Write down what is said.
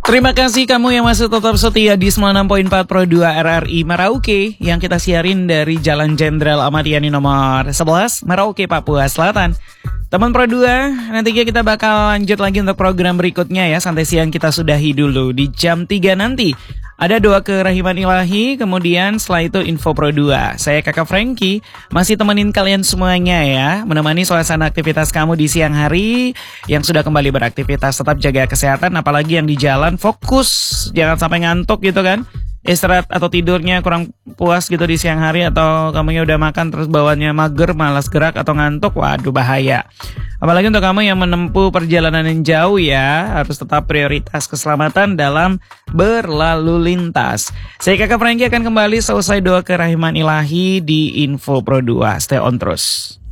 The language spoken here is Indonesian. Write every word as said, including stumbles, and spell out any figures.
Terima kasih kamu yang masih tetap setia di sembilan puluh enam koma empat Pro dua R R I Merauke yang kita siarin dari Jalan Jenderal Ahmad Yani nomor sebelas, Merauke, Papua Selatan. Teman Pro dua, nantinya kita bakal lanjut lagi untuk program berikutnya ya. Santai siang kita sudahi dulu di jam tiga nanti. Ada doa kerahiman ilahi, kemudian setelah itu info Pro dua. Saya Kakak Frankie, masih temenin kalian semuanya ya, menemani suasana aktivitas kamu di siang hari. Yang sudah kembali beraktivitas, tetap jaga kesehatan, apalagi yang di jalan, fokus, jangan sampai ngantuk gitu kan. Istirahat atau tidurnya kurang puas gitu di siang hari, atau kamunya udah makan terus bawaannya mager, malas gerak atau ngantuk, waduh bahaya. Apalagi untuk kamu yang menempuh perjalanan yang jauh ya, harus tetap prioritas keselamatan dalam berlalu lintas. Saya Kakak Frankie akan kembali selesai doa kerahiman ilahi di Info Pro dua. Stay on terus.